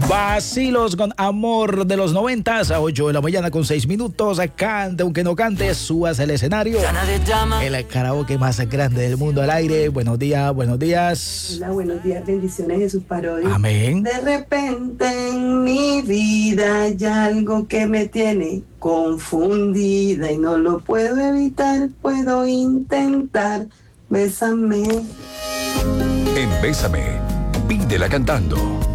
Vacilos con amor de los 90s a 8 de la mañana con 6 minutos. Cante aunque no cante, subas al escenario. El karaoke más grande del mundo al aire. Buenos días, buenos días. Hola, buenos días, bendiciones, Jesús Parodia. Amén. De repente en mi vida hay algo que me tiene confundida y no lo puedo evitar, puedo intentar. Bésame. En Bésame, pídela cantando.